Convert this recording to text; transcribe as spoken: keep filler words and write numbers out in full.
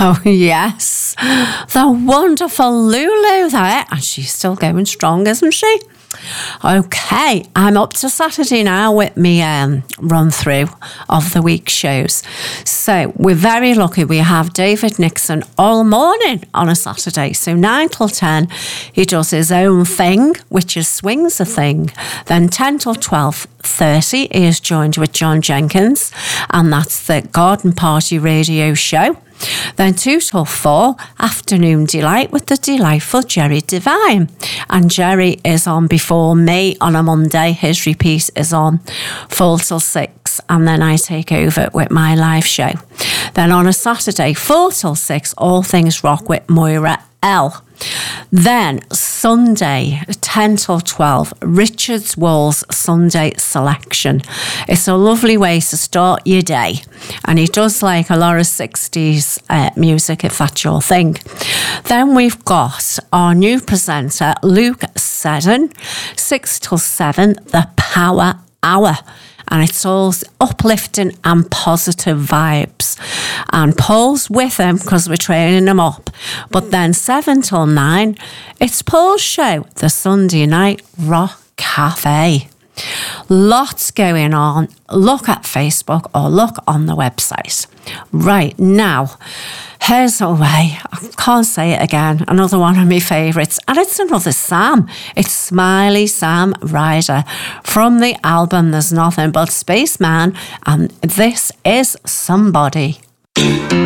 Oh, yes. The wonderful Lulu there. And she's still going strong, isn't she? Okay, I'm up to Saturday now with me um, run through of the week shows. So we're very lucky we have David Nixon all morning on a Saturday. So nine till ten, he does his own thing, which is Swings a Thing. Then ten till twelve thirty, he is joined with John Jenkins, and that's the Garden Party radio show. Then two till four, Afternoon Delight with the delightful Jerry Devine. And Jerry is on before me on a Monday. His repeat is on four till six. And then I take over with my live show. Then on a Saturday, four till six, All Things Rock with Moira L. Then Sunday, ten till twelve, Richard's Walls Sunday Selection. It's a lovely way to start your day. And he does like a lot of sixties uh, music, if that's your thing. Then we've got our new presenter, Luke Seddon, six till seven, The Power Hour. And it's all uplifting and positive vibes. And Paul's with him because we're training him up. But then seven till nine, it's Paul's show, the Sunday Night Rock Cafe. Lots going on. Look at Facebook or look on the website. Right, now, here's a way. I can't say it again. Another one of my favourites. And it's another Sam. It's Smiley Sam Ryder from the album There's Nothing But Spaceman. And this is Somebody.